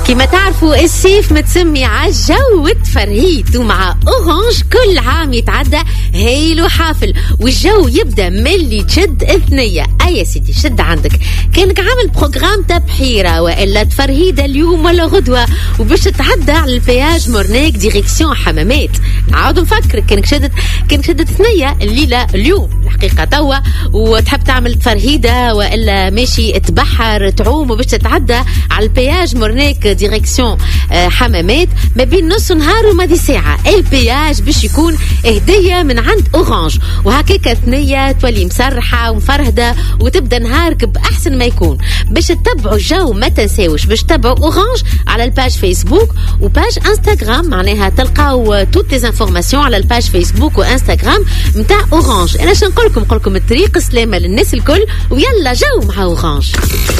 كما تعرفوا الصيف متسمي عالجو وتفرهيت، ومع أورانج كل عام يتعدى هيلو حافل والجو يبدأ ملي تشد الثنية. أي سيدي شد عندك كانك عامل بروغرام تبحيرة وإلا تفرهيدة اليوم ولا غدوة وباش تتعدى على البياج مورنيك ديريكسيون حمامات. نعاود نفكر كانك شدت ثنية الليلة اليوم الحقيقة توا وتحب تعمل تفرهيدة وإلا ماشي تبحر تعوم وباش تتعدى على البياج مورنيك ديريكسيون حمامات ما بين نص نهار ومدي ساعة. البياج باش يكون هدية من عند أورانج وهكاك ثنية تولي مسرحة ومفرهدة وتبدأ نهارك بأحسن ما يكون. باش تتبعوا الجو ما تنساوش باش تتبعوا أورانج على الباج فيسبوك وباج انستغرام، معناها تلقاو توت لي انفورماسيون على الباج فيسبوك وانستغرام متاع أورانج. أنا شنقولكم الطريق السلامة للناس الكل ويلا جو مع أورانج.